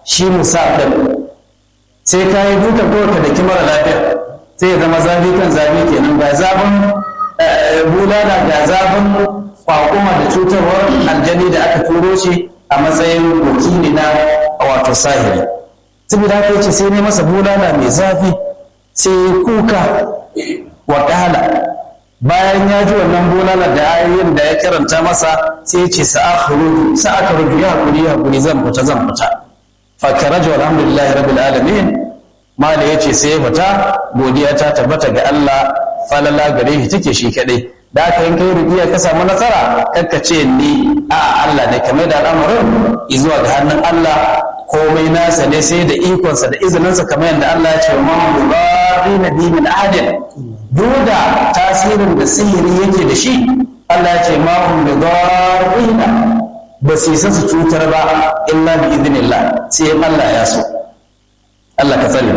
shi musab din sai ka yi dukan kawai ka daki mara lafiya sai ya zama zafi kan zafi kenan ga zafin bulala ga zafin kwakuma da cutarwar aljani da aka turo shi a matsayin wakili na wato sahiri saboda haka yace sai ne masa bulala mai zafi sai kuka wakala bayan ya ji wannan bulala da ayoyin da ya karanta masa sai ya ce sa'akhruju ya hakuri zan fita fa karaja alhamdulillahi rabbil alamin mala yace sai ya fita godiya ta tabbata ga Allah falala gare shi take shi kadai da aka yin kai rubiya ka samu nasara kakka ce ni a Allah ne kamar da al'amarin zuwa ga hannun Allah komai nasa ne sai da ikonsa da izininsa kamar yadda Allah ya ce ma mubari na min ahadin duda tasirin da sihiri yake da shi Allah ya ce ma hum bidarrina ba su isa su cutar ba illa bi idnillah sai Allah ya so Allah ka tsare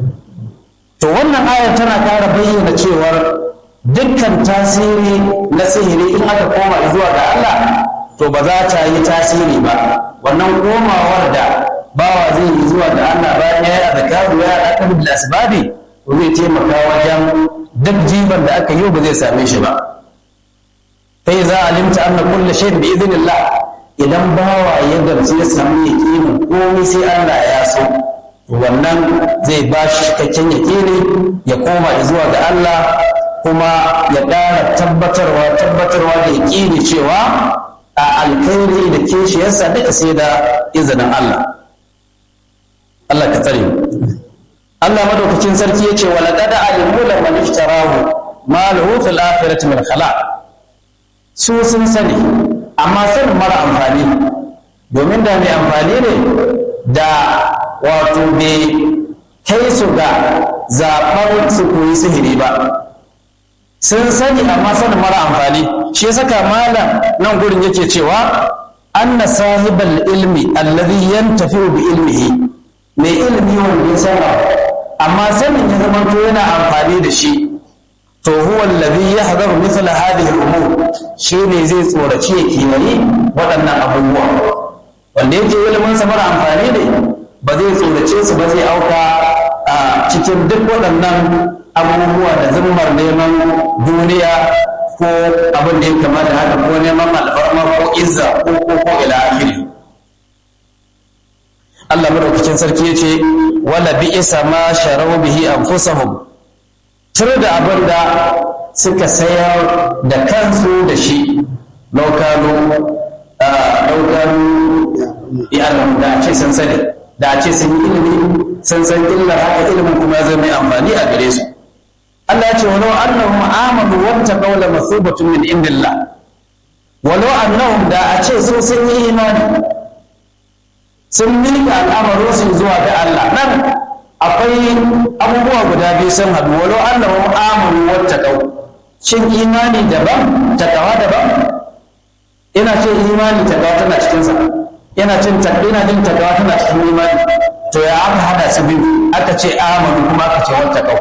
to wannan ayar tana ƙara bayyana cewar dukkan tasiri na sihiri in aka koma zuwa ga Allah to ba za ta yi tasiri ba wannan komawar da bawa zai yi zuwa ga Allah bayan ya yi azkaru ya aka bil asbabi to zai taimaka wajen duk jiban da aka yi ba zai same shi ba sai za alimta anna kullu shay'in bi idnillah idan bawa ya gamsu ya samu yaqini komai sai Allah ya so wannan zai ba shi cikakken yaqini ya koma zuwa ga Allah kuma ya ƙara tabbatarwa da yaƙini cewa a alkhairi da kishiyarsa duka sai da izinin Allah. Allah ka tsare. Allah madaukakin sarki yace wa laqad alimu laman ishtarahu ma lahu fil akhirati min khalaq. Su sun sani amma sanin mara amfani domin da mai amfani ne da wato bai kai su ga zaɓar su koyi sihiri ba. Sun sani amma sanin mara amfani shi saka malam nan gurin yake cewa anna sahibal ilmi alladhi yantafi'u bi ilmihi mai ilmi wanda ya sana amma sanin ya zama to yana amfani da shi to huwa alladhi yahdharu mithla hadhihi al-umur shine zai tsoraci ya kiyaye waɗannan abubuwa wanda yake ilimin sa mara amfani ne ba zai tsorace su ba zai auka a cikin duk waɗannan abubuwa da zimmar neman duniya ko abin da ya kamata haka ko neman alfarma ko izza ko ila akhiri Allah madaukakin sarki yace wala bi'sa ma sharau bihi anfusahum tur da abin da suka sayar da kansu da shi lokalo ya da ce sun sani da ce sun yi ilimi sun san illar haka ilimin kuma zai mai amfani a gare su Allah ya ce walau annahum amanu wattaqaw la mathubatun min indillah walau annahum da a ce su sun yi imani sun miƙa al'amarin su zuwa ga Allah nan akwai abubuwa guda biyu sun haɗu walau annahum amanu wattaqaw shin imani daban takawa daban ina ce imani takawa tana cikin sa ina jin takawa tana cikin imani to ya aka hada su biyu aka ce amanu kuma aka ce wattaqaw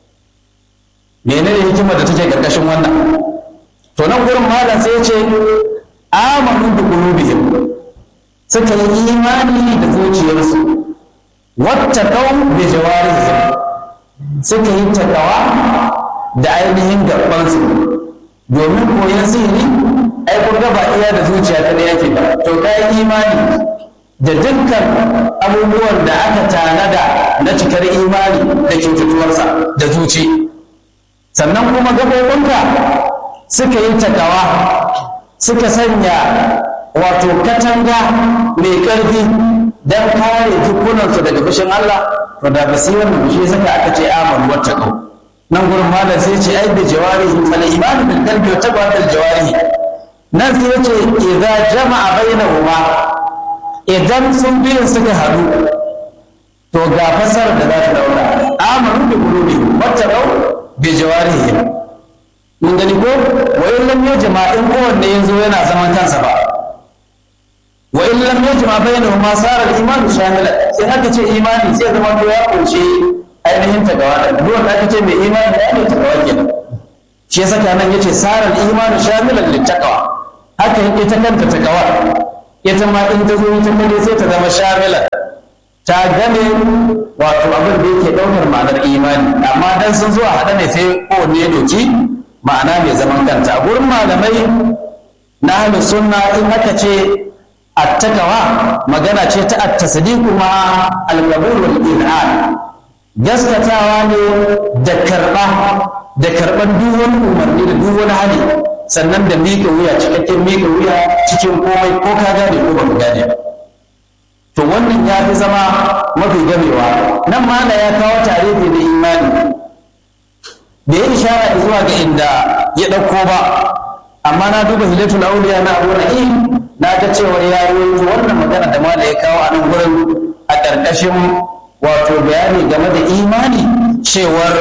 menene hikimar da take karkashin wannan to nan gurin malam sai ya ce amanu bi qulubihim suka yi imani da zuciyarsu wattaqaw bi jawarihim suka yi takawa da ainihin gabansu domin koyon sihiri ai kun ga ba iya da zuciya ta da yake ba to kai imani da dukkan abubuwan da aka tanada na cikar imani da kyautatuwarsa da zuci sannan kuma gabobinka suka yi takawa suka sanya wato katanga mai ƙarfi don kare jikunansu daga fushin Allah to da basu wannan fushi saka aka ce amanu wattaqau nan gurin malam sai ce ai bi jawarihi fal iman bil qalbi wa taqwa bil jawarihi nan sai yace idza jama'a bainahuma idan sun biyun suka hadu to ga fasar da za ta daura amanu bi qulubihim wattaqau bi jawarihim mun gani ko wa in lam yajma in kowanne yanzu yana zaman kansa ba wa in lam yajma bainahuma sara al-iman shamilan sai haka ce imani sai zama to ya kunshi ainihin tagawa da duk wanda aka ce mai imani da ne tagawa kenan shi yasa nan yace sara al-iman shamilan littaqwa haka ita kanta tagawa ita ma in ta zo ita kare sai ta zama shamilan ta game wato abin da yake ɗaukar ma'anar imani, amma dan sun zo a haɗa ne sai kowanne ya doki ma'ana mai zaman kanta. A gurin malamai na ahlus sunna in aka ce attaqwa magana ce ta at-tasdiqu ma al-qabul wal in'an, gaskatawa ne da karɓan duk wani umarni da duk wani hali, sannan da miƙa wuya, cikakken miƙa wuya cikin komai, ko ka gane ko ba ka gane ba. To wannan ya fi zama mafi gamewa. Nan ma ya kawo tarihi da imani, da ya ishara zuwa ga inda ya ɗauko ba, amma na duba hilatul auliya na Abu Na'im na ga cewa ya yi wannan magana da mala ya kawo a nan gurin a ƙarƙashin wato bayani game da imani, cewar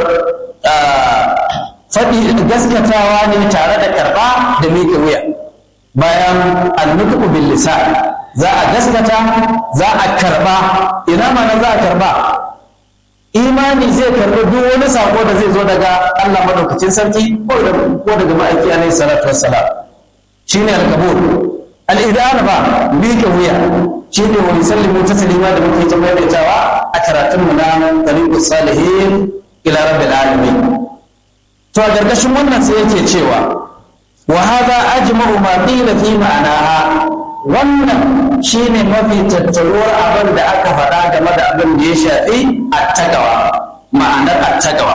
faɗi gaskatawa ne tare da karɓa da miƙa wuya. Bayan annuku bil lisan, za a gaskata, za a karɓa. Ina mana za a karɓa? Imani zai karɓi duk wani sako da zai zo daga Allah madaukakin sarki ko daga ma'aiki alaihi salatu wassalam, shine al-qabul. Al-idan ba miƙa wuya shine wa yusallimu taslima da muke maimaitawa a karatunmu na tariqus salihin ila rabbil alamin. To a gargashin wannan sai yake cewa wa hadha ajma'u ma qila fi ma'anaha, wannan shine mafi tattaruwar abin da aka faɗa game da abin da ya shafi attaqwa, ma'anar attaqwa.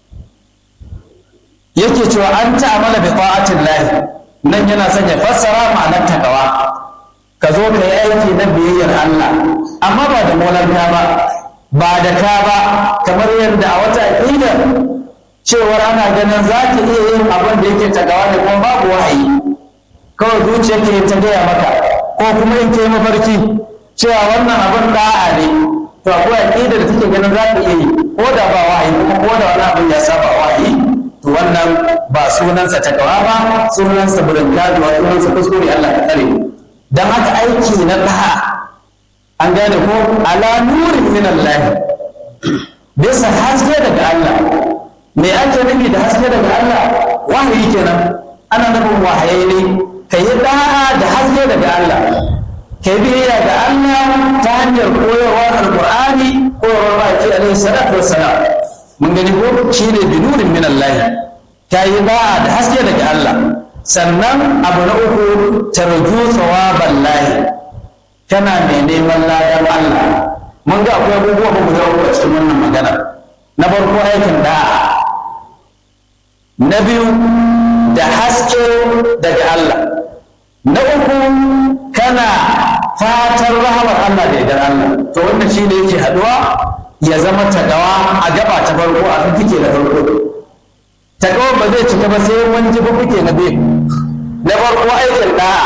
Yake cewa an ta'amala bi ta'atillahi, nan yana son ya fassara ma'anar taqwa. Ka zo ka yi aiki na biyayyar Allah, amma ba da molanta ba da ka ba, kamar yadda a wata aqidar cewar ana ganin za ka iya yin abin da yake taqwa ne kuma babu wahayi, kawai zuciya ke ta gaya maka, ko kuma in ke mafarki cewa wannan abin da'a ne, to akwai aqida da take ganin za ka iya yi ko da ba wahayi, kuma ko da wani abin ya saba wahayi, to wannan ba sunansa taqwa ba, sunansa burinka da sunansa kuskure, Allah ka tsare. Dan haka aiki na da'a, an gane ko ala nurin min Allah, bisa haske daga Allah. Me ake nufi da haske daga Allah? Wahayi kenan, ana nufin wahayi ne. Ka yi da'a da haske daga Allah, ka yi biyayya ga Allah ta hanyar koyarwa alƙur'ani, koyarwar baki alaihi salatu wassalam. Mun gani ko shi ne binurin min Allah, ka yi da'a da haske daga Allah. Sannan abu na uku, tarju tsawaban lahi, kana mai neman ladan Allah. Mun ga akwai abubuwa guda uku a cikin wannan magana. Na farko aikin da'a, na biyu da haske daga Allah, na uku kana fatan rahamar Allah da yardar Allah. To wannan shi ne yake haɗuwa ya zama taqwa a gaba ta farko, a fike da farko. Taqwa ba zai cika ba sai wani fike na biyu. Na farko aikin da'a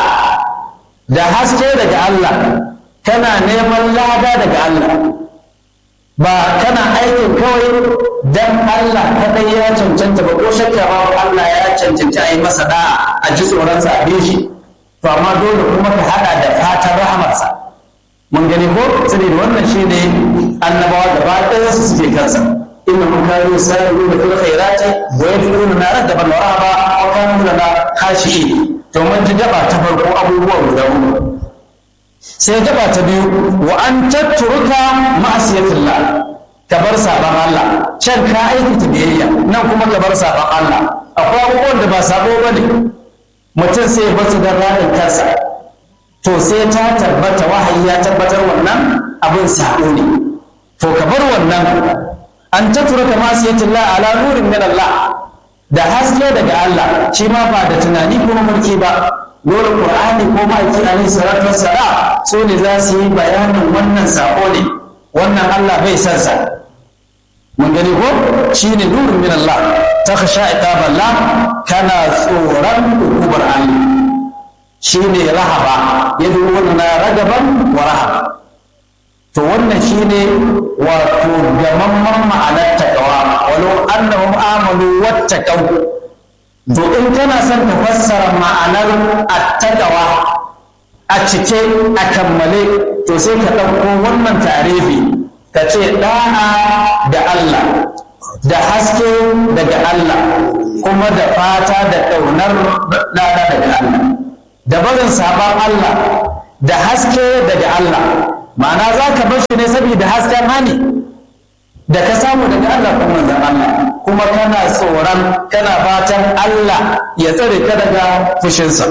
da haske daga Allah, kana neman lada daga Allah, ba kana aikin kawai dan Allah kadai ya cancanta ba, ko shakka ba Allah ya cancanta a yi masa da'a, a ji tsoronsa a bi shi, to amma dole kuma ka hada da fatan rahamarsa. Mun gani ko saboda wannan shine annabawa gaba ɗaya su suke kansa. Innahum kanu yusari'una fil khairati wa yad'una raghaban wa rahaba wa kanu lana khashi'in. To mun ji gaba ta farko abubuwa guda uku. Sai gaba ta biyu, wa an tatturuka ma'asiyatillah, ka bar saban Allah. Can ka aikata biyayya, nan kuma ka bar saban Allah. Akwai abubuwan da ba sabo bane, mutum sai ya basu da ranar kansa, to sai ta tabbata wahayi ya tabbatar wannan abin sabo ne, to ka bar wannan. An tatturuka ma'asiyatillah ala nurin min Allah, da haske daga Allah, shi ma ba da tunani ko mulki ba. Dole Qur'ani ko ma'aiki alaihi salatu wassalam so ne za su yi bayanin wannan sako ne, wannan Allah bai san sa. Mun gani ko shi ne nurun min Allah, takhsha iqaballah, kana tsoron hukumar Allah, shi ne rahaba, yad'una ragaban wa rahaba. To wannan shi ne wato gamamman ma'anar taqwa, walau annahum amanu wattaqaw. To in kana son ka fassara ma'anar attaqwa a cike a kammale, to sai ka ɗauko wannan tarihi ka ce ɗa'a da Allah, da haske daga Allah, kuma da fata da ƙaunar ɗa'a daga Allah, da barin sabon Allah, da haske daga Allah, ma'ana za ka bar shi ne saboda hasken hani da ka samu daga Allah kuma manzon Allah, kuma kana tsoron kana fatan Allah ya tsare ka daga fushinsa.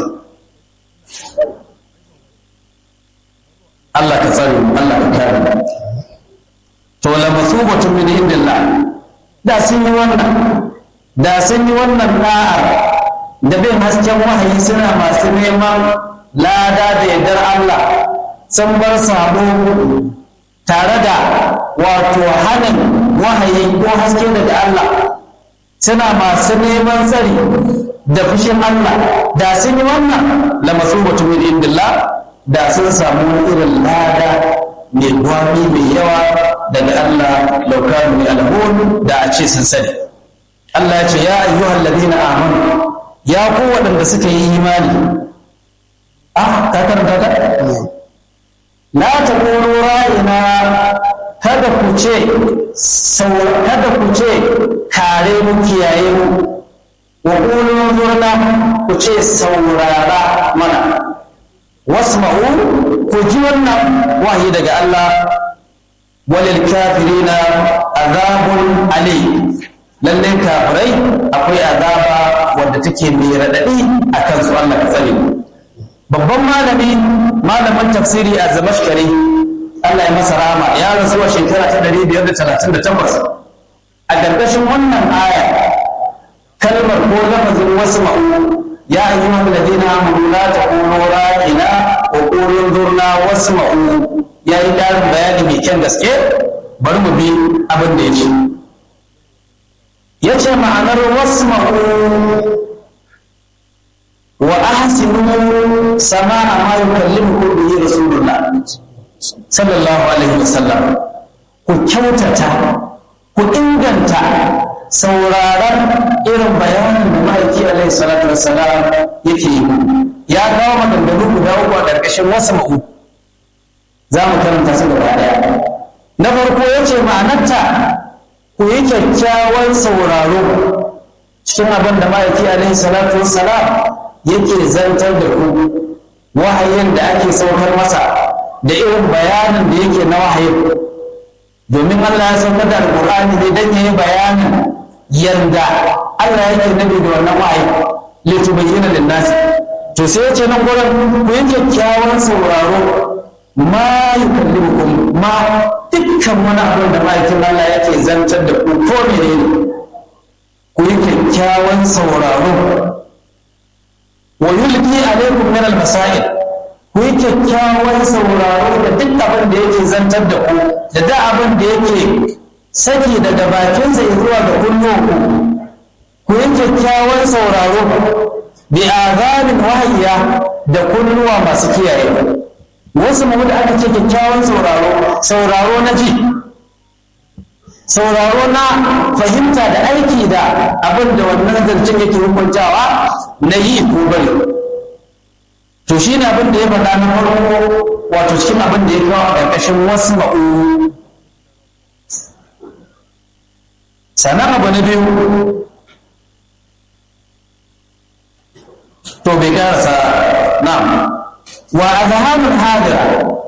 Allah ka tsare mu, Allah ka kare mu. To la masubatun min indillah, da sun yi wannan da'ar da bin hasken wahayi suna masu neman lada da yardar Allah, sun bar sabo tare da wato hanin wahayi ko haske daga Allah, suna masu neman tsari da fushin Allah. Da sun yi wannan la masubatu min indillah, da sun samu irin lada mai gwami mai yawa daga Allah, laukanu ya alhun, da a ce sun sani. Allah ya ce ya ayyuhal ladina amanu, ya ku waɗanda suka yi imani. Ka karanta ta? La taqulu ra'ina, kada ku ce kare mu kiyaye mu, wa qulu zurna, ku ce saurara mana, wasma'u, ku ji wannan wahayi daga Allah, walil kafirina azabun alim, lalle kafirai akwai azaba wadda take mai raɗaɗi a kansu. Allah ka tsare. Babban malamin tafsiri a Zamashkari, Allah ya masa rama, ya rasu a shekara ta 538. A ƙarƙashin wannan aya, kalmar ko lafazin wasma'u, ya ayyuhal ladina amanu la taqulu ra'ina wa qulu zurna wasma'u, yayi ƙarin bayani mai kyan gaske. Bari mu bi abin da yake. Yace ma'anar wasma'u wa ahsinu sama'a ma yukallimukum bihi rasulullah sallallahu alaihi wasallam, ku kyautata, ku inganta sauraron irin bayanin da ma'aiki alaihi salatu wassalam yake yi. Ya kawo maganganu guda uku a ƙarƙashin wasma'u, za mu karanta su gaba ɗaya. Na farko yace ma'anarta ku yi kyakkyawan sauraro cikin abin da ma'aiki alaihi salatu wassalam yake zantar da ku, wahayin da ake saukar masa da irin bayanin da yake na wahayin. Domin Allah ya saukar da alƙur'ani ne don yayi bayanin yanda Allah yake nabi da wannan wahayi, litubayyana lin-nas. To sai yace nan gurin ku yi kyakkyawan sauraro, ma yukallimukum, ma dukkan wani abin da ma'aikin Allah yake zantar da ku ko menene, ku yi kyakkyawan sauraro. Wa yulqi alaikum min al-masail, ku yi kyakkyawan sauraro da duk abin da yake zantar da ku, da duk abin da yake saki daga bakinsa zuwa ga kunnuwanku. Ku yi kyakkyawan sauraro bi azanin wahiya, da kunnuwa masu kiyaye. Wasu mu da aka ce kyakkyawan sauraro na ji, sauraro na fahimta da aiki da abin da wannan zancen yake hukuntawa na yi ko bari. To shi ne abin da ya faɗa na farko, wato cikin abin da ya kawo a ƙarƙashin wasma'u. Sannan abu na biyu, to bai karasa, na'am, wa azhanul hadira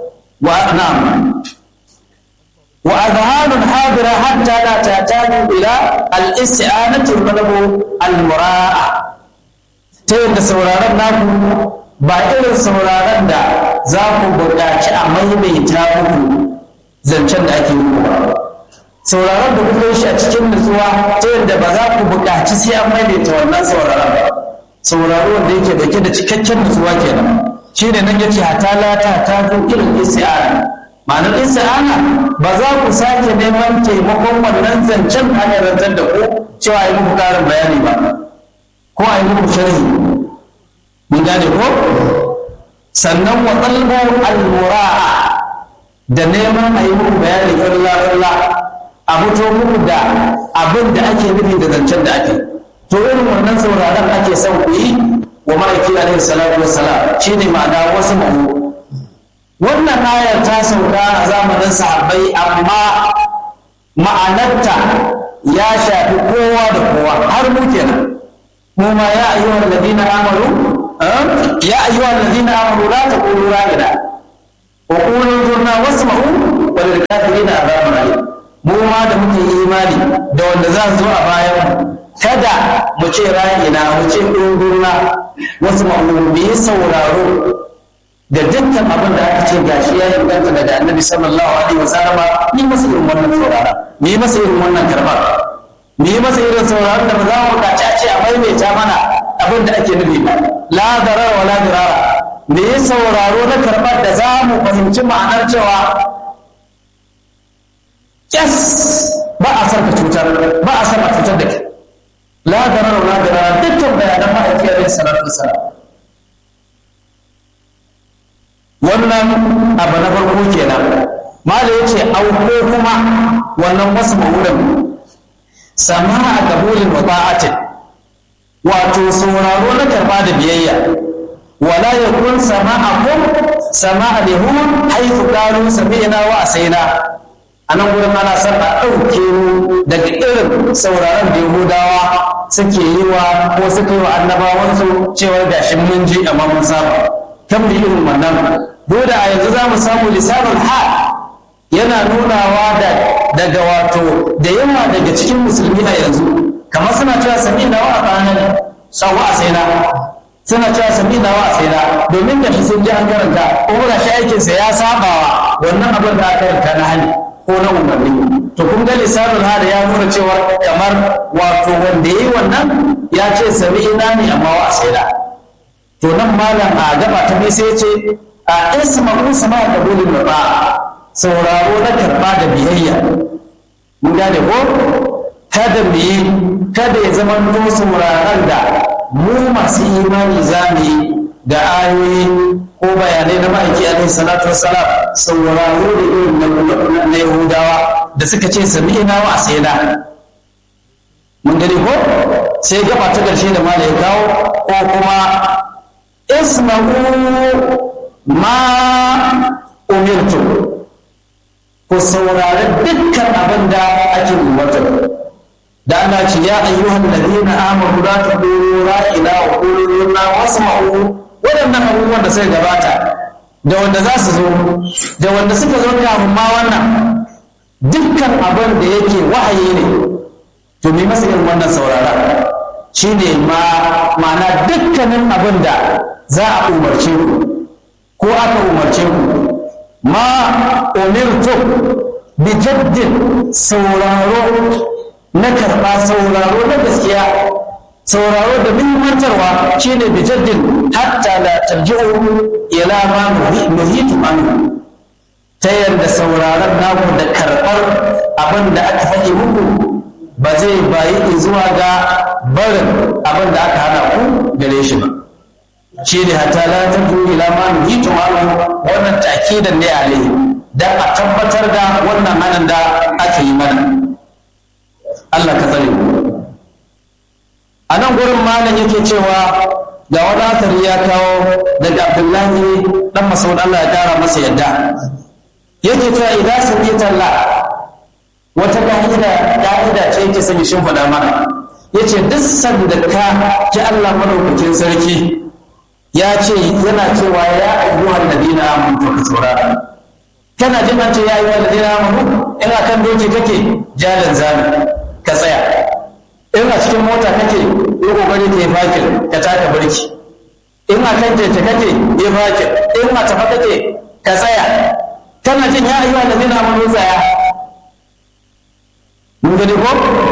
وأذهان حاضرة حتى لا تحتاج إلى الاستعانة والطلب المراءة. تين سورارن ناكو ba irin sauraron da za ku buƙaci a maimaita muku zancen da ake muku ba. Sauraron da kuka shi a cikin nutsuwa ta yadda ba za ku buƙaci sai an maimaita wannan sauraron ba. Sauraro wanda yake dauke da cikakken nutsuwa kenan. Shine nan yace hatalata ta zo irin isti'ana. Ma'anar isti'ana ba za ku sake neman taimakon wannan zancen hanyar rantar da ku cewa yi muku ƙarin bayani ba, ko a yi muku sharhi. Mun gane ko? Sannan wa talbu al-mura'a, da neman a yi muku bayani illa a fito muku da abin da ake nufi da zancen da ake. To irin wannan sauraron ake son ku yi wa ma'aiki alaihi salatu wassalam, shine ma'ana wasu mahu. Wannan ayar ta sauka a zamanin sahabbai, amma ma'anarta ya shafi kowa da kowa, har mu kenan. Mu ma ya ayyuhal ladina amanu la taqulu ra'ina wa qulu zurna wasma'u wa lil kafirina azabun alim. Mu ma da muke imani da wanda za su zo a bayan kada mu ce ra'ina mu ce zurna wasma'u, mu yi sauraro da dukkan abin da aka ce gashi ya inganta daga annabi sallallahu alaihi wasallama, ni masa irin wannan saurara, ni masa irin wannan karba, ni masa irin sauraron da ba za mu buƙaci a ce a maimaita mana abin da ake nufi ba. La darar wa la dirara, me yi sauraro na karɓar da za mu fahimci ma'anar cewa yes ba a san ka cutar, ba a san a cutar da ke. La darar wa la dirara, dukkan bayanan ma'aikiyar yin salatu wasalam. Wannan abu na farko kenan. Mala ya ce auko kuma wannan wasu ma'udan sama a kabulin wa ba'atin, wato sauraro na karba da biyayya. Wala ya kun sama a kun sama a lehu haifu ƙaru sami'ina wa asaina. A nan gudun ana son a ɗauke mu daga irin sauraron da Yahudawa suke yi wa ko suka yi wa annabawansu cewar gashin mun ji amma mun saba. Kan mu irin wannan dole a yanzu za mu samu lisanul hal yana nunawa daga wato da yawa daga cikin musulmi a yanzu kamar suna cewa sami'na wa ata'na sawa asaina, suna cewa sami'na wa asaina domin da sun ji an karanta ko ga shi aikin sa ya sabawa wannan abin da aka karanta na hali ko na umarni. To kun ga lisanul hal ya nuna cewa kamar wato wanda yayi wannan ya ce sami'na ne amma wa asaina. To nan malam a gaba ta bi sai ce a isma'u sama da bulin da ba sauraro na karba da biyayya. Mun gane ko kada mu yi, kada ya zama to sauraron da mu masu imani za mu yi da ayoyi ko bayanai na ma'aiki alaihi salatu wassalam, sauraro da irin na Yahudawa da suka ce sami'na wa asaina. Mun gane ko sai gaba ta ƙarshe da malai kawo ko kuma isma'u ma umirtu, ku saurari dukkan abin da ake umarta. Da Allah ce ya ayyuhan ladina amanu la taqulu ra'ina wa qulu inna wasma'u. Waɗannan abubuwan da suka gabata da wanda za su zo da wanda suka zo kafin ma wannan dukkan abin da yake wahayi ne, to me masa irin wannan saurara shine ma'ana dukkanin abin da za a umarce ku ko aka umarce ku. Ma umirtu bi jaddin, sauraro na karɓa, sauraro na gaskiya, sauraro da muhimmantarwa shine bi jaddin hatta la tarji'u ila ma nuhitu anhu, ta yadda sauraron naku da karɓar abin da aka faɗi muku ba zai bayi zuwa ga barin abin da aka hana ku gare shi ba. Shi ne hatta la tarji'u ila ma nuhitu anhu, wannan ta'kidan ne alaihi dan a tabbatar da wannan hanin da aka yi mana. Allah ka tsare mu. A nan gurin malam yake cewa ga wani asari ya kawo daga Abdullahi dan Mas'ud, Allah ya kara masa yadda, yake cewa idan sami talla wata ka'ida ce yake sanya shimfiɗa mana, yace duk sanda ka ji Allah madaukakin sarki ya ce yana cewa ya ayyuhal ladina amanu ka saurara. Kana jin an ce ya ayyuhal ladina amanu, in akan doki kake jalan zami ka tsaya, in a cikin mota kake yi kokari ka yi fakin ka taka birki, in a kan keke kake yi fakin, in a tafa kake ka tsaya. Kana jin ya ayyuhal ladina amanu tsaya. Mun gani ko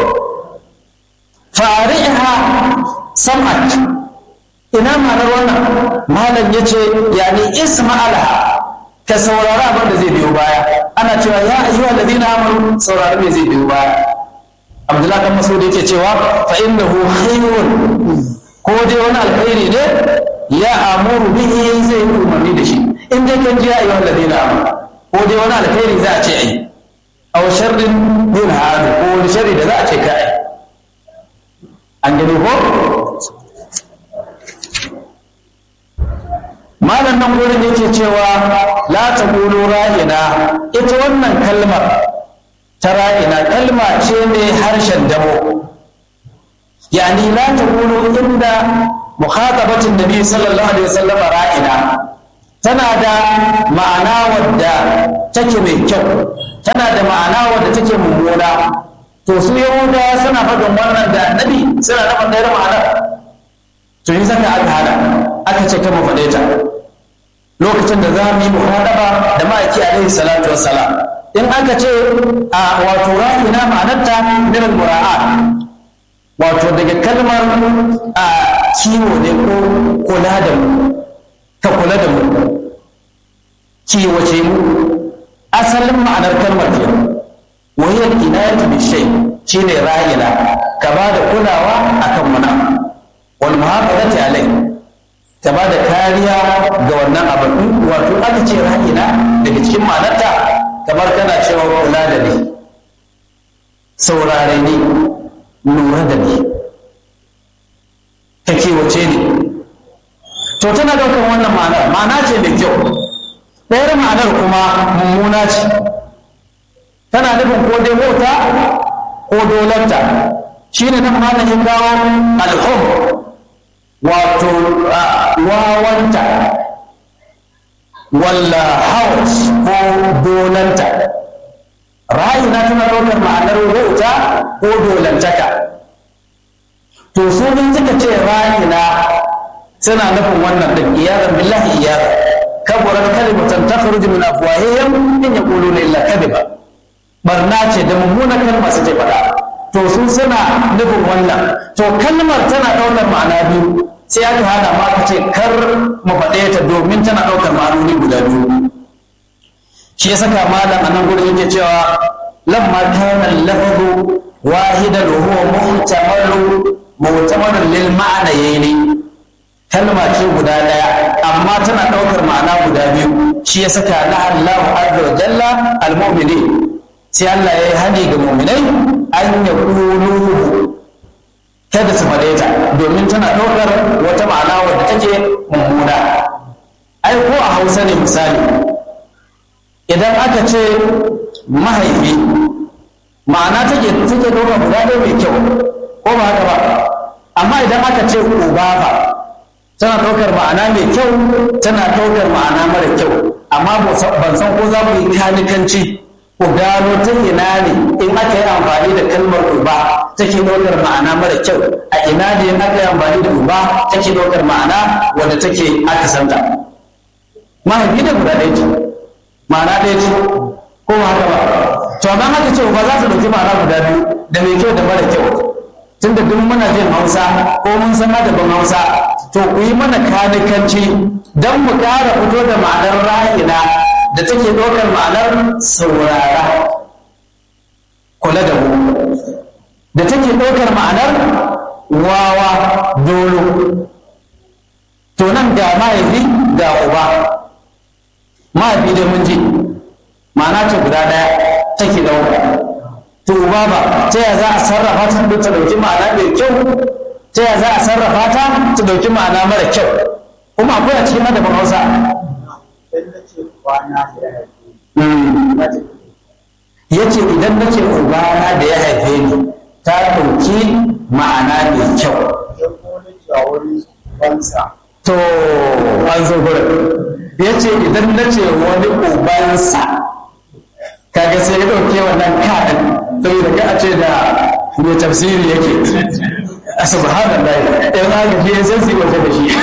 fariha sam'at, ina ma'anar wannan? Malam ya ce yani isma'ala, ka saurara abin da zai biyo baya. Ana cewa ya ayyuhal ladina amanu, saurara me zai biyo baya. Abdullahi dan Mas'ud yake cewa fa innahu khayrun, ko dai wani alkhairi ne ya amuru bihi, zai yi umarni da shi. In dai kan ji ya ayyuhal ladina amanu, ko dai wani alkhairi za a ce ai, aw sharrin min hadu, ko wani sharri da za a ce ka ai. An gani ko malam nan gurin yake cewa la taqulu ra'ina, ita wannan kalmar ta ra'ina kalma ce mai harshen damo, yani la taqulu inda mukhatabatin nabi sallallahu alaihi wasallam ra'ina, tana da ma'ana wadda take mai kyau, tana da ma'ana wadda take mummuna. To su Yahudawa suna faɗin wannan da annabi suna nufin ɗayar ma'anar. To yi zaka aka hada, aka ce kama faɗe ta lokacin da za mu yi muhadaba da ma'aiki alaihi salatu wassalam. In aka ce a wato ra'ina ma'anarta min al-mura'at, wato daga kalmar a kiwo ne ko kula da mu, ka kula da mu, kiwace mu, asalin ma'anar kalmar ke wahiyar inayatu bi shay shine ra'ina, ka ba da kulawa akan muna wal muhafazati alai, ka ba da kariya ga wannan abin. Wato aka ce ra'ina daga cikin ma'anarta kamar kana cewa kula da ni, saurare ni, lura da ni, ka kewace ni. To tana ɗaukar wannan ma'ana ce mai kyau. Ɗayar ma'anar kuma mummuna ce, tana nufin ko dai mota ko dolanta. Shi ne nan malamin kawo alhum, wato wawanta, walla haus ko dolanta. Ra'ayina tana ɗaukar ma'anar wauta ko dolantaka. To su ne suka ce ra'ayina suna nufin wannan ɗin, iyadan billahi iyadan. Kaburar kalimatan takhruju min afwahihim in yaquluna illa kadhiba. Barna ce da mummunan kalma suke faɗa. To su suna nufin wannan. To kalmar tana ɗaukar ma'ana biyu, sai aka hana ma ka ce kar mu faɗe ta domin tana ɗaukar ma'anoni guda biyu. Shi ya saka malam a nan gurin yake cewa lamma kana al-lafzu wahidan huwa muhtamalun lil ma'anayni. Kalma ce guda ɗaya amma tana ɗaukar ma'ana guda biyu. Shi ya saka na Allahu azza wa jalla al-mu'minin, sai Allah ya yi hani ga mu'minai an yaqulu kada su faɗe ta domin tana ɗaukar wata ma'ana wadda take mummuna. Ai ko a Hausa ne misali, idan aka ce mahaifi ma'ana take ɗaukar guda ɗaya mai kyau, ko ba haka ba? Amma idan aka ce uba fa tana ɗaukar ma'ana mai kyau, tana ɗaukar ma'ana mara kyau. Amma ban san ko za mu yi kanikanci ku gano ta ina ne in aka yi amfani da kalmar uba take ɗaukar ma'ana mara kyau, a ina ne in aka yi amfani da uba take ɗaukar ma'ana wadda take aka santa. Mahaifi da guda ɗaya ce, ma'ana ɗaya ce, ko haka ba? To amma haka ce uba za su ɗauki ma'ana guda biyu, da mai kyau da mara kyau. Tunda duk muna jin Hausa ko mun san adabin Hausa, to ku yi mana kanikanci don mu ƙara fito da ma'anar ra'ina da take ɗaukar ma'anar saurara, kula da mu, da take ɗaukar ma'anar wawa, dolo. To nan ga mahaifi ga uba. Mahaifi da mun ji ma'ana ce guda ɗaya take ɗauka. To uba ba, ta ya za a sarrafa ta ta ɗauki ma'ana mai kyau, ta ya za a sarrafa ta ta ɗauki ma'ana mara kyau. Kuma akwai a cikin adabin Hausa. Ya ce idan na ce ubana da ya haife ni ta ɗauki ma'ana mai kyau. To, an zo gurin. Ya ce idan na ce wani ubansa, kaga sai ya ɗauke wannan kaɗin, saboda ka a ce da mai tafsiri yake. Subhanallah, in aka fiye sai su yi waje da shi.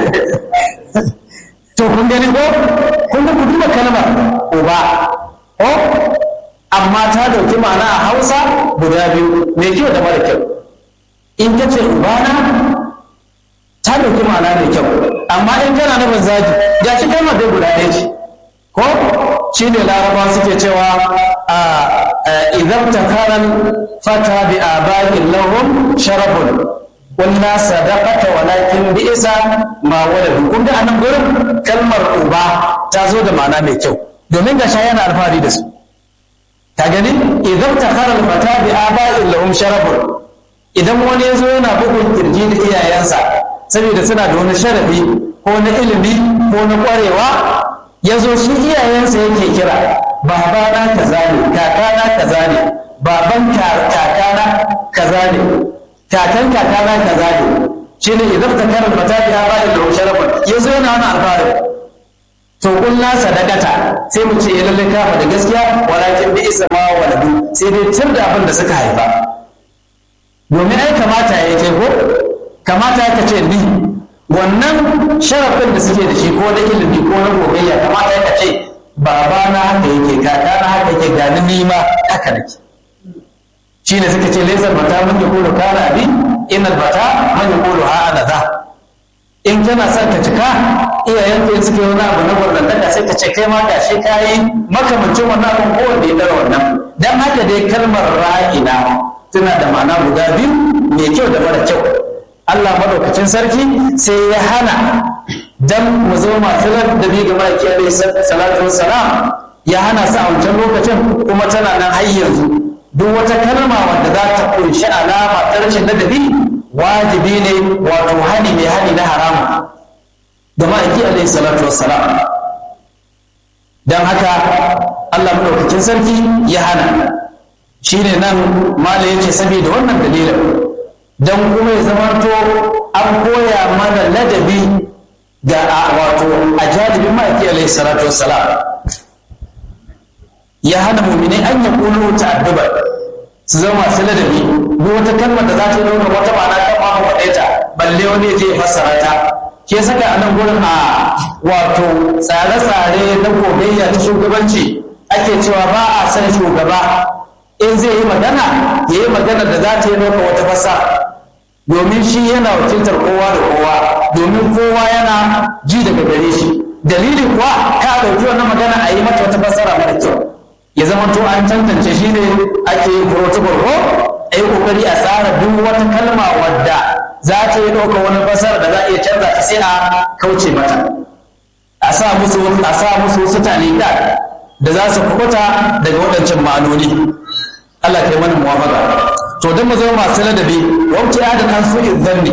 To kun gani ko? Kun ga ku duba kalmar uba, ko? Amma ta dauki ma'ana a Hausa guda biyu, mai kyau da mara kyau. In ka ce ubana, ta dauki ma'ana mai kyau. Amma in kana nufin zagi, ga shi kalmar dai guda ɗaya ce. Ko? Shi ne Laraba suke cewa idan takaran fata bi abakin lahum sharafun. Walla sadaqata walakin bi'sa ma waladu. Kun ga anan gurin kalmar uba ta zo da ma'ana mai kyau domin ga sha yana alfahari da su. Ka gani idan takara al-fata bi aba'in lahum sharafun, idan wani yazo yana bugun kirji da iyayensa saboda suna da wani sharafi ko na ilimi ko na kwarewa, yazo shi iyayensa yake kira babana kaza ne, kakana kaza ne, baban kakana kaza ne, kakan kakana kaza ne. Shi ne idan ta karar mata da ya bada da sharafin ya zo yana wani alfahari. to kullu sadaqata sai mu ce lalle ka da gaskiya walakin bi isma waladu sai dai tun da abin da suka haifa domin ai kamata ya ce ko kamata ka ce ni wannan sharafin da suke da shi ko da ilimi ko na gogayya kamata ka ce baba na haka yake kaka na haka yake gani ni ma haka nake shine suka ce laysal bata man yaqulu kana abi innal bata man yaqulu ha ana za in kana son ka cika iyayen ka suke wani abu na gwarnantaka sai ka ce kai ma gashi kayi makamancin wannan abin ko wanda ya dara wannan dan haka dai kalmar ra'ina tana da ma'ana guda biyu mai kyau da mara kyau Allah madaukakin sarki sai ya hana dan mu zo masu ladabi ga ma'aiki alaihi salatu wassalam ya hana su a wancan lokacin kuma tana nan har yanzu duk wata kalma wanda za ta kunshi alama ta rashin ladabi wajibi ne wato hani mai hani na haramu da ma'aiki alaihi salatu wassalam dan haka Allah madaukakin sarki ya hana shine nan mala yace saboda wannan dalilin dan kuma ya zamanto an koya mana ladabi ga wato a jadibin ma'aiki alaihi salatu wassalam ya hana mu'minai an ya kulu ta'adduba su zama masu ladabi duk wata kalmar da za ta nuna wata ma'ana ta ma faɗe ta balle wani ya je ya fassara ta ke saka a nan gurin a wato tsare-tsare na gogayya ta shugabanci ake cewa ba a san shugaba in zai yi magana ya yi magana da za ta yi nuna wata fassara domin shi yana wakiltar kowa da kowa domin kowa yana ji daga gare shi dalili kuwa ka ɗauki wannan magana a yi mata wata fassara mara kyau ya zama to an tantance shi ne ake yin protocol ko a yi kokari a tsara duk wata kalma wadda za ta yi ɗaukar wani fassara da za a iya canza ta sai a kauce mata a sa musu wasu talikat da za su kubuta daga waɗancan ma'anoni Allah kai mana muwafaka to dan mu zama masu ladabi wauce ya da kan su izanni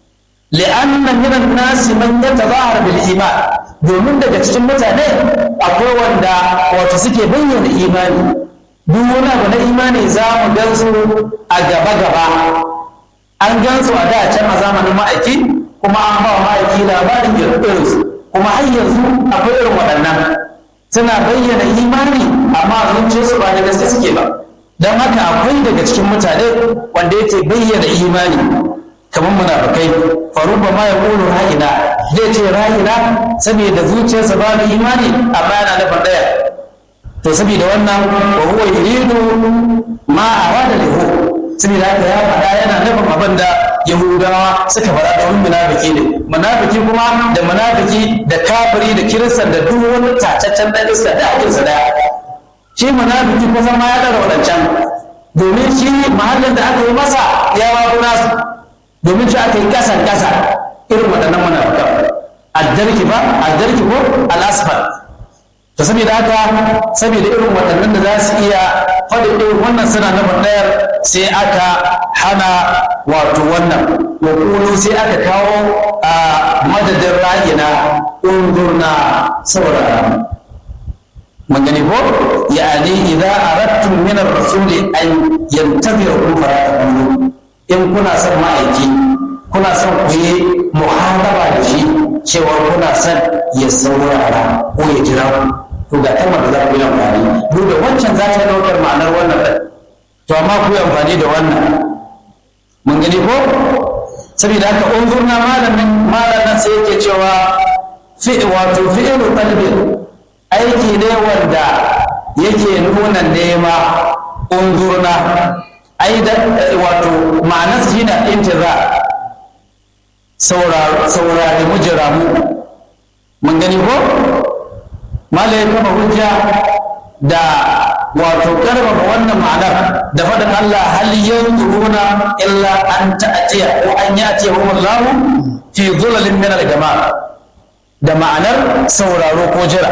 li'anna min an-nas man yatazahar bil iman domin daga cikin mutane akwai wanda wato suke bayyana imani duk wani abu na imani za mu gan su a gaba gaba an gan su a da can a zamanin ma'aiki kuma an ba ma'aiki labarin irin su kuma har yanzu akwai irin waɗannan suna bayyana imani amma zuciyarsu ba da gaske suke ba don haka akwai daga cikin mutane wanda yake bayyana imani kamar munafikai faruba ma ya ƙulu ra'ina zai ce ra'ina saboda zuciyarsa ba da imani amma yana nufin ɗaya to saboda wannan wa huwa yuridu ma arada lahu saboda haka ya faɗa yana nufin abin da yahudawa suka faɗa da wani munafiki ne munafiki kuma da munafiki da kafiri da kiristan da duk wani tataccen ɗan iska da hakinsa ɗaya shi munafiki kusan ma ya ɗara waɗancan domin shi mahallin da aka yi masa ya wabu nasu domin shi aka yi ƙasan ƙasa irin waɗannan munafikan addarki ko al'asfal to saboda haka saboda irin waɗannan da za su iya faɗin irin wannan suna na ɗayar sai aka hana wato wannan wa ƙulu sai aka kawo a madadin ra'ina unzurna saurara mun gani ko yani idza aradtum min ar-rasuli an yantabi'ukum fara'u in kuna son ma'aiki kuna son ku yi muhataba da shi cewa kuna son ya saurara ko ya jira to ga kalmar da za ku yi amfani duk da wancan za ta ɗaukar ma'anar wannan ɗin to amma ku yi amfani da wannan mun gani ko saboda haka unzurna malamin sai yake cewa wato fi'lu qalbin aiki ne wanda yake nuna nema unzurna ai da wato ma'anar shi na intizar saurari mujira mu mun gani ko malai kama hujja da wato karfafa wannan ma'anar da faɗin Allah hal yanzuruna illa an ta'tiya ko an ya'tiya Allah fi dhulalin min al-jamal da ma'anar sauraro ko jira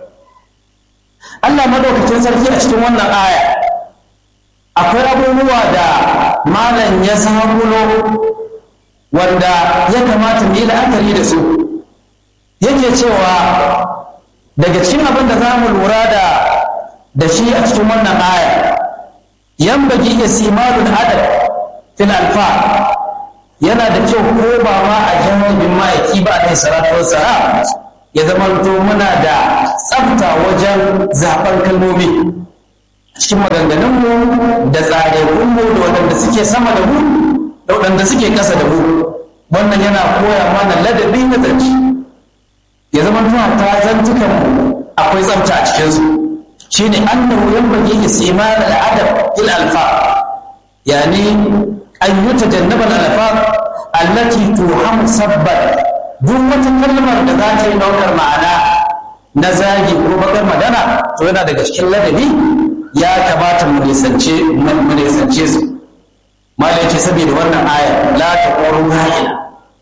Allah madaukakin sarki a cikin wannan aya akwai abubuwa da malam ya samulo wanda ya kamata mu yi la'akari da su yake cewa daga cikin abin da za mu lura da shi a cikin wannan aya yan bagi isimalul adab fil alfa yana da kyau ko ba ma a jawabin ma'aiki ba alaihi salatu wassalam ya zamanto muna da tsafta wajen zaɓar kalmomi cikin maganganunmu da tsarekunmu da waɗanda suke sama da mu da waɗanda suke ƙasa da mu. Wannan yana koya mana ladabi na zance, ya zama ta zantukanmu akwai tsafta a cikinsu. shi ne annahu yanbaghi istimal al-adab fil alfaz, yani an yutajannaba al-alfaz allati tuhamu sabbat. Duk wata kalmar da za ta yi ɗaukar ma'ana na zagi ko bakar magana to yana daga cikin ladabi, ya kamata mu nisance su. Malai ce saboda wannan aya la taqulu ra'ina,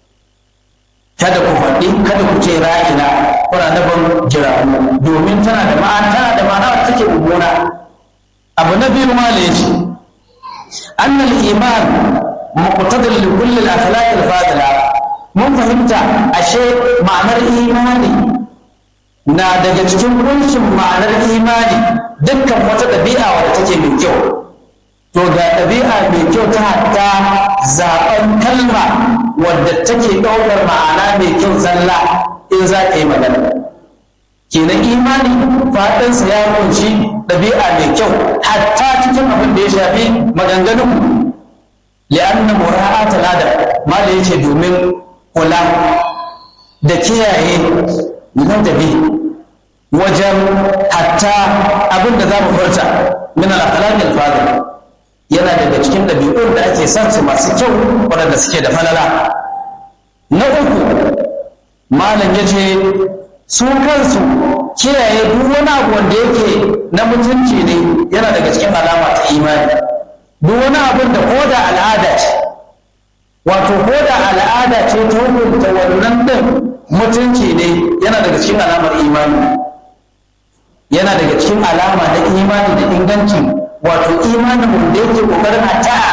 kada ku faɗi, kada ku ce ra'ina kuna nufin jiramu, domin tana da ma'ana da take mummuna. Abu na biyu malai ce annal iman muqtadil li kulli al-akhlaq al-fadila. Mun fahimta ashe ma'anar imani na daga cikin kunshin ma'anar imani dukkan wata ɗabi'a wadda take mai kyau. To ga ɗabi'a mai kyau ta hatta zaɓen kalma wadda take ɗaukar ma'ana mai kyau zalla in za ka yi magana. Kenan imani faɗinsa ya kunshi ɗabi'a mai kyau hatta cikin abin da ya shafi maganganun. Li'anna mura'at al-adab, mala yace domin kula da kiyaye ladabi wajen hatta abin da za mu furta min al-akhlaq al-fadil yana daga cikin ɗabi'un da ake son su masu kyau waɗanda suke da falala. Na uku malam ya ce su kansu kiyaye duk wani abu wanda yake na mutunci ne yana daga cikin alama ta imani. Duk wani abin da ko da al'ada ce, wato ko da al'ada ce ta hukunta wannan ɗin mutunci ne yana daga cikin alamar imani, yana daga cikin alama na imani da inganci. Wato imanin da yake kokarin hatta a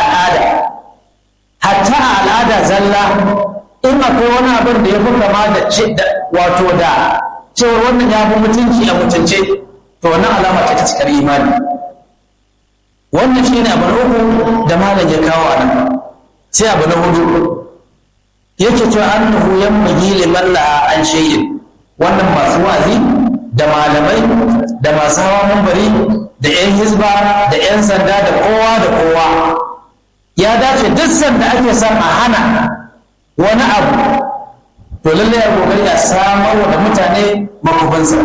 al'ada zalla, in akwai wani abin da ya fi kama da wato da cewar wannan ya fi mutunci a mutunce, to wannan alama ce ta cikar imani. Wannan shi ne abu na uku da malam ya kawo a nan. Sai abu na hudu yake cewa annahu yanbaghi liman laha an shay'in. Wannan masu wazi da malamai da masu hawa mambari da 'yan hizba da 'yan sanda da kowa ya dace duk sanda ake son a hana wani abu to lallai ya kokari ya samar da mutane makubansa.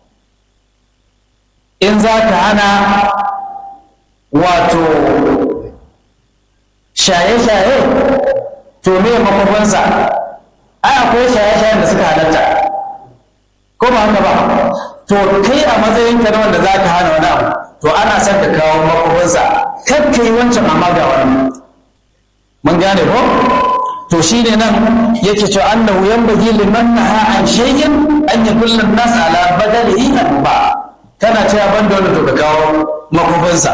In za ka hana wato shaye-shaye to me makubansa? Ai akwai shaye-shayen da suka halatta, ko ba haka ba? To kai a matsayin ka na wanda za ka hana wani abu to ana son ka kawo makubansa, kar ka yi wancan amma ga wani. Mun gane ko? To shi ne nan yake cewa annahu yanbaghi liman naha an shay'in an yakulla an-nas ala badalihi ba. Kana cewa ban da wani to ka kawo makubansa.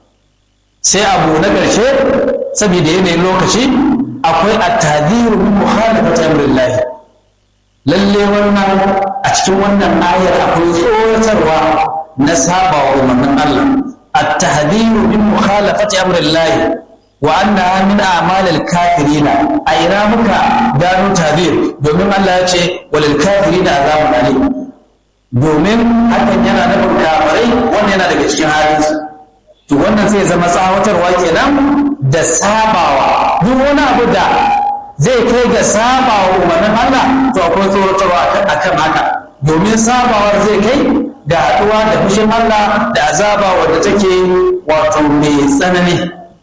Sai abu na ƙarshe saboda yanayin lokaci akwai at-tahdhiru min mukhalafati amrillah. Lalle wannan a cikin wannan ayar akwai tsoratarwa na sabawa umarnin Allah. At-tahdhiru min mukhalafati amrillah wa annaha min a'malil kafirina. A ina muka gano tahdhir? Domin Allah ya ce walil kafirina azabun alim. Domin hakan yana nufin kafirai, wannan yana daga cikin halinsu. To wannan zai zama tsawatarwa kenan da sabawa duk wani abu da zai kai ga sabawa umarnin Allah, to akwai tsoratarwa akan haka, domin sabawar zai kai da haɗuwa da fushin Allah da azaba wadda take wato mai tsanani.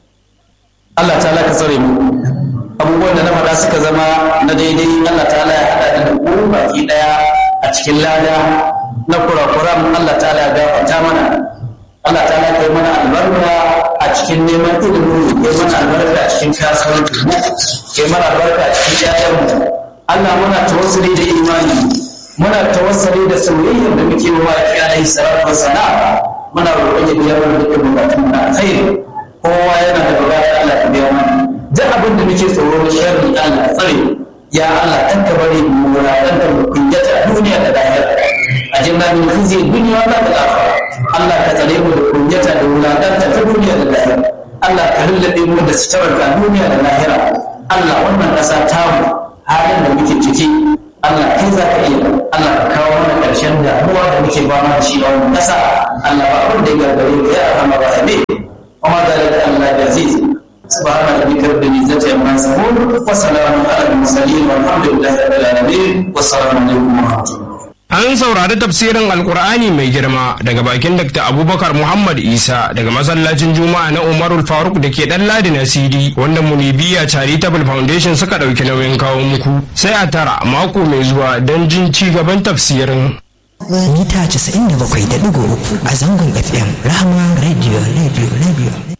Allah ta'ala ka tsare mu. Abubuwan da na faɗa suka zama na daidai, Allah ta'ala ya haɗa da ku baki ɗaya a cikin lada. Na kurakuran Allah ta'ala ya gafarta mana. Allah ta kai mana albarka a cikin neman ilimi, kai mana albarka a cikin kasuwanci, kai mana albarka a cikin ƴaƴanmu. Allah muna tawassuli da imani, muna tawassuli da soyayyar da muke wa ki alaihi salatu wassalam. Muna roƙon ya biya mana dukkan bukatun na alkhairi. Kowa yana da buƙatar Allah ya biya mana. Duk abin da muke tsoro na sharri Allah ya tsare. Ya Allah kan ka bari mu wulaƙanta mu kunyata duniya da lahira. Ajinna min khizyi dunya wa al-akhirah. Allah ka tsare mu da kunyata da wulaƙanta ta duniya da lahira. Allah ka lullaɓe mu da sitarar da duniya da lahira. Allah wannan ƙasa tamu halin da muke ciki Allah kai za ka iya. Allah ka kawo mana ƙarshen damuwa da muke fama da shi a wannan ƙasa Allah ba abin da ya gargare ka ya rahama rahame kuma zalika Allah da aziz subhana rabbika rabbil izzati amma yasifun wa salamun ala al mursalin walhamdulillahi rabbil alamin wassalamu alaikum wa rahmatullahi. An saurari tafsirin Alkur'ani mai girma daga bakin Dr. Abubakar Muhammad Isa daga masallacin Juma'a na Umarul Faruk da ke ɗan Ladi na CD wanda Munibiya Charitable Foundation suka ɗauki nauyin kawo muku. Sai a tara mako mai zuwa don jin ci gaban tafsirin. Mita 97.3 a zangon FM Rahama Radio.